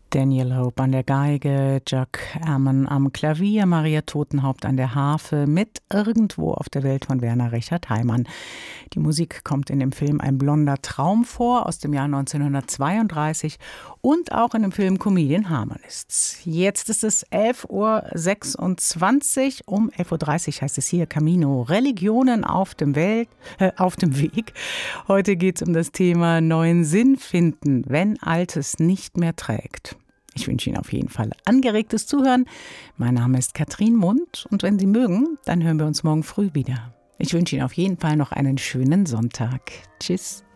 Daniel Hope an der Geige, Jack Ammon am Klavier, Maria Totenhaupt an der Harfe mit Irgendwo auf der Welt von Werner Richard Heimann. Die Musik kommt in dem Film Ein blonder Traum vor aus dem Jahr 1932 und auch in dem Film Comedian Harmonists. Jetzt ist es 11.26 Uhr, um 11.30 Uhr heißt es hier Camino, Religionen auf dem Weg. Heute geht es um das Thema neuen Sinn finden, wenn Altes nicht mehr trägt. Ich wünsche Ihnen auf jeden Fall angeregtes Zuhören. Mein Name ist Katrin Mund und wenn Sie mögen, dann hören wir uns morgen früh wieder. Ich wünsche Ihnen auf jeden Fall noch einen schönen Sonntag. Tschüss.